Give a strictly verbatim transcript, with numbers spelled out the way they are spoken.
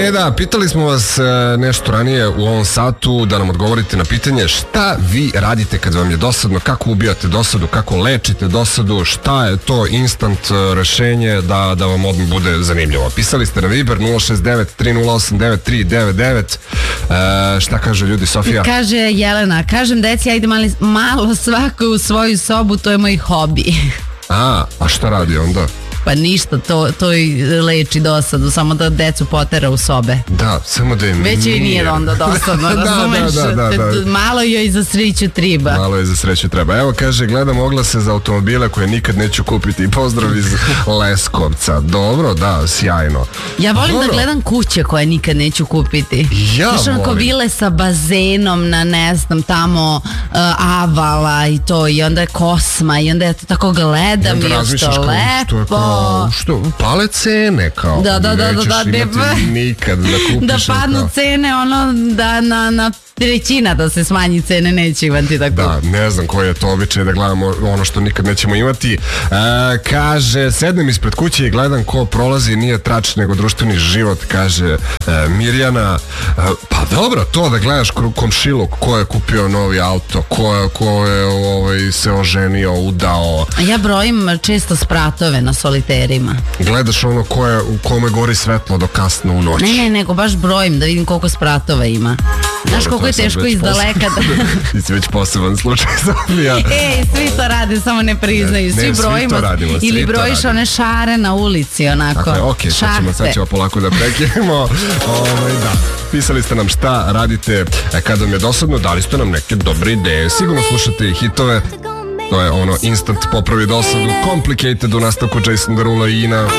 E da, pitali smo vas nešto ranije u ovom satu da nam odgovorite na pitanje šta vi radite kad vam je dosadno, kako ubijate dosadu, kako lečite dosadu, šta je to instant rešenje da, da vam odmah bude zanimljivo. Pisali ste na Viber nula šest devet tri nula osam devet tri devet devet. E, šta kaže ljudi, Sofija? Kaže Jelena, kažem deci, ja idem mali, malo svako u svoju sobu, to je moj hobi. A, a šta radi onda? Pa ništa, to, to i leči dosadu, samo da decu potera u sobe. Da, samo da im već i nije onda dosadno, razumeš? Da, da, da, da. Malo joj za sreću treba. Malo je za sreću treba. Evo kaže, gledam oglase za automobile koje nikad neću kupiti. Pozdrav iz Leskovca. Dobro, da, sjajno. Ja volim Dobro. da gledam kuće koje nikad neću kupiti. Ja Znaš, volim. onako vile sa bazenom na, ne znam, tamo uh, Avala i to, i onda je Kosma i onda ja to tako gledam i je što lepo. Što, pale cene kao. Da, da, da, nećeš da, da, imati da, nikad da kupiš. Da padnu kao. cene, ono, da na, na trećina da se smanji cene neće imati tako. Da, ne znam koji je to običaj da gledamo ono što nikad nećemo imati. E, kaže, sednem ispred kuće i gledam ko prolazi, nije trač nego društveni život, kaže e, Mirjana. E, pa dobro, to da gledaš komšiluk, ko je kupio novi auto, ko je, ko je ovaj, se oženio, udao. Ja brojim često spratove na soliterima. Gledaš ono ko je, u kome gori svetlo do kasno u noć. Ne, ne, nego baš brojim da vidim koliko spratova ima. Znaš koliko je teško iz daleka da... Ti si već poseban slučaj, Sofija. Ej, svi to rade, samo ne priznaju. Svi ne, brojimo. Svi to radimo, svi ili to brojiš radimo. one šare na ulici, onako. Dakle, ok, sad ćemo, sad ćemo polako da prekinemo. Ovaj, da. Pisali ste nam šta radite kad vam je dosadno, dali ste nam neke dobre ideje. Sigurno slušate i hitove. To je ono instant popravi dosadu. Complicated u nastavku Jason Derulo i Ina.